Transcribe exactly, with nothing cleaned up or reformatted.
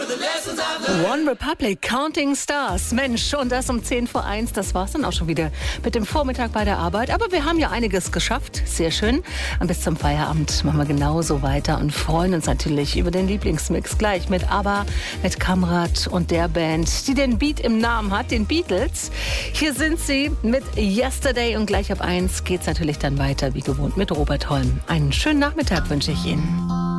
One Republic, Counting Stars. Mensch, und das um zehn vor eins. Das war's dann auch schon wieder mit dem Vormittag bei der Arbeit. Aber wir haben ja einiges geschafft. Sehr schön. Und bis zum Feierabend machen wir genauso weiter und freuen uns natürlich über den Lieblingsmix gleich mit ABBA, mit Kamrat und der Band, die den Beat im Namen hat, den Beatles. Hier sind sie mit Yesterday und gleich ab eins geht's natürlich dann weiter, wie gewohnt, mit Robert Holm. Einen schönen Nachmittag wünsche ich Ihnen.